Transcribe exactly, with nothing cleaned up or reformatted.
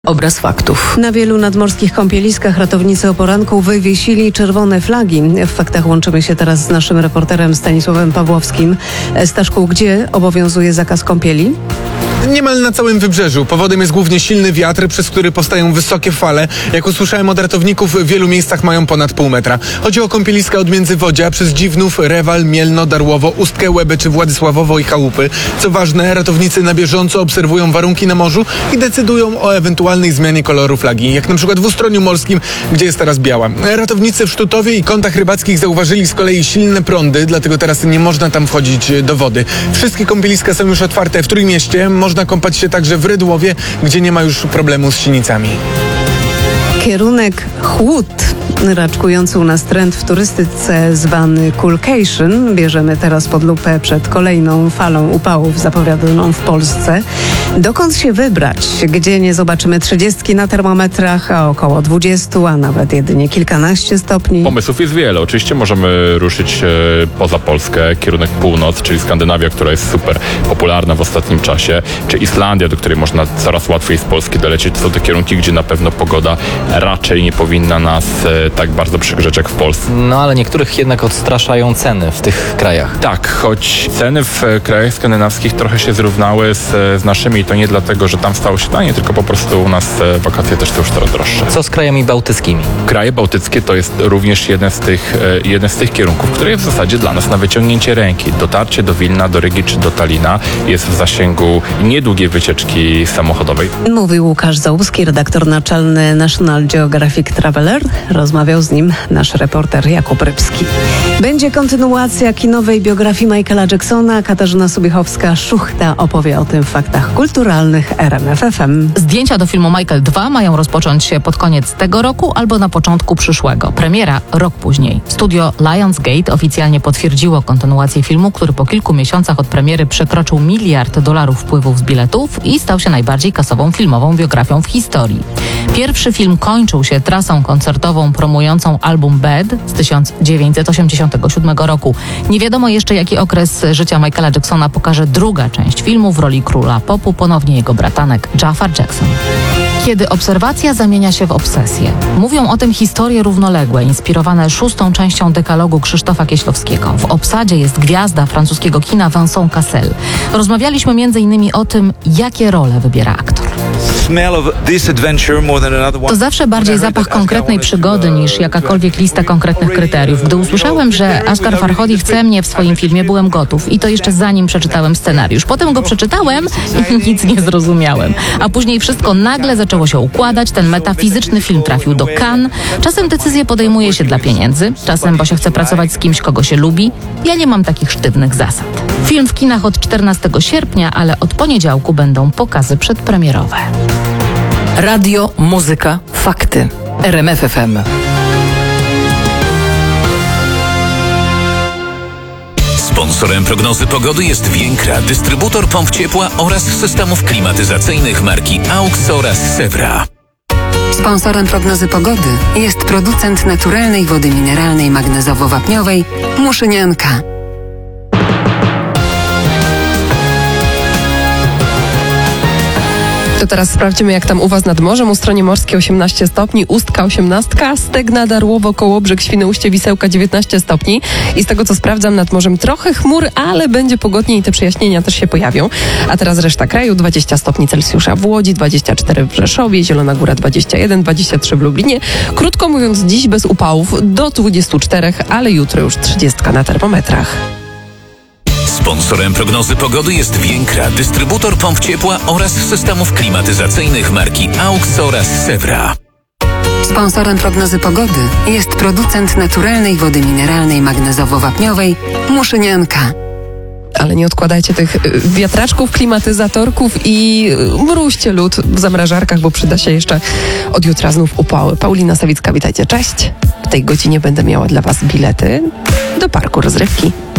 Obraz faktów. Na wielu nadmorskich kąpieliskach ratownicy o poranku wywiesili czerwone flagi. W faktach łączymy się teraz z naszym reporterem Stanisławem Pawłowskim. Staszku, gdzie obowiązuje zakaz kąpieli? Niemal na całym wybrzeżu. Powodem jest głównie silny wiatr, przez który powstają wysokie fale. Jak usłyszałem od ratowników, w wielu miejscach mają ponad pół metra. Chodzi o kąpieliska od Międzywodzia, przez Dziwnów, Rewal, Mielno, Darłowo, Ustkę, Łeby czy Władysławowo i Chałupy. Co ważne, ratownicy na bieżąco obserwują warunki na morzu i decydują o ewentualnej zmianie koloru flagi, jak na przykład w Ustroniu Morskim, gdzie jest teraz biała. Ratownicy w Sztutowie i kątach rybackich zauważyli z kolei silne prądy, dlatego teraz nie można tam wchodzić do wody. Wszystkie kąpieliska są już otwarte w Trójmieście. Można kąpać się także w Rydłowie, gdzie nie ma już problemu z sinicami. Kierunek chłód, raczkujący u nas trend w turystyce zwany coolcation, bierzemy teraz pod lupę przed kolejną falą upałów zapowiadaną w Polsce. Dokąd się wybrać? Gdzie nie zobaczymy trzydziestki na termometrach, a około dwudziestu, a nawet jedynie kilkanaście stopni? Pomysłów jest wiele. Oczywiście możemy ruszyć e, poza Polskę, kierunek północ, czyli Skandynawia, która jest super popularna w ostatnim czasie, czy Islandia, do której można coraz łatwiej z Polski dolecieć. To są te kierunki, gdzie na pewno pogoda raczej nie powinna nas e, tak bardzo przygrzeć jak w Polsce. No ale niektórych jednak odstraszają ceny w tych krajach. Tak, choć ceny w e, krajach skandynawskich trochę się zrównały z, z naszymi, i to nie dlatego, że tam stało się tanie, tylko po prostu u nas e, wakacje też są już coraz droższe. Co z krajami bałtyckimi? Kraje bałtyckie to jest również jeden z tych, e, jeden z tych kierunków, który jest w zasadzie dla nas na wyciągnięcie ręki. Dotarcie do Wilna, do Rygi czy do Talina jest w zasięgu niedługiej wycieczki samochodowej. Mówił Łukasz Załuski, redaktor naczelny National Geographic Traveler. Rozmawiał z nim nasz reporter Jakub Rybski. Będzie kontynuacja kinowej biografii Michaela Jacksona. Katarzyna Subiechowska-Szuchta opowie o tym w faktach kulturalnych R M F F M. Zdjęcia do filmu Michael dwa mają rozpocząć się pod koniec tego roku albo na początku przyszłego. Premiera rok później. Studio Lionsgate oficjalnie potwierdziło kontynuację filmu, który po kilku miesiącach od premiery przekroczył miliard dolarów wpływów z biletów i stał się najbardziej kasową filmową biografią w historii. Pierwszy film kończył się trasą koncertową promującą album Bad z tysiąc dziewięćset osiemdziesiątego siódmego roku. Nie wiadomo jeszcze, jaki okres życia Michaela Jacksona pokaże druga część filmu w roli króla popu, ponownie jego bratanek Jafar Jackson. Kiedy obserwacja zamienia się w obsesję. Mówią o tym historie równoległe, inspirowane szóstą częścią dekalogu Krzysztofa Kieślowskiego. W obsadzie jest gwiazda francuskiego kina Vincent Cassel. Rozmawialiśmy między innymi o tym, jakie role wybiera aktor. To zawsze bardziej zapach konkretnej przygody niż jakakolwiek lista konkretnych kryteriów. Gdy usłyszałem, że Asghar Farhadi chce mnie w swoim filmie, byłem gotów. I to jeszcze zanim przeczytałem scenariusz. Potem go przeczytałem i nic nie zrozumiałem. A później wszystko nagle zaczęło się układać. Ten metafizyczny film trafił do Cannes. Czasem decyzje podejmuje się dla pieniędzy, czasem bo się chce pracować z kimś, kogo się lubi. Ja nie mam takich sztywnych zasad. Film w kinach od czternastego sierpnia, ale od poniedziałku będą pokazy przedpremierowe. Radio, muzyka, fakty. R M F F M. Sponsorem prognozy pogody jest Więkra, dystrybutor pomp ciepła oraz systemów klimatyzacyjnych marki AUX oraz Sewra. Sponsorem prognozy pogody jest producent naturalnej wody mineralnej magnezowo-wapniowej Muszynianka. To teraz sprawdźmy, jak tam u Was nad morzem. Ustronie morskie osiemnaście stopni, Ustka osiemnaście, Stegna, Darłowo, Kołobrzeg, Świnoujście, Wisełka dziewiętnaście stopni. I z tego, co sprawdzam, nad morzem trochę chmur, ale będzie pogodnie i te przejaśnienia też się pojawią. A teraz reszta kraju, dwadzieścia stopni Celsjusza w Łodzi, dwadzieścia cztery w Rzeszowie, Zielona Góra dwadzieścia jeden, dwadzieścia trzy w Lublinie. Krótko mówiąc, dziś bez upałów do dwudziestu czterech, ale jutro już trzydziestka na termometrach. Sponsorem prognozy pogody jest Więkra, dystrybutor pomp ciepła oraz systemów klimatyzacyjnych marki AUX oraz Sewra. Sponsorem prognozy pogody jest producent naturalnej wody mineralnej magnezowo-wapniowej Muszynianka. Ale nie odkładajcie tych wiatraczków, klimatyzatorków i mróźcie lód w zamrażarkach, bo przyda się jeszcze od jutra znów upały. Paulina Sawicka, witajcie, cześć. W tej godzinie będę miała dla Was bilety do parku rozrywki.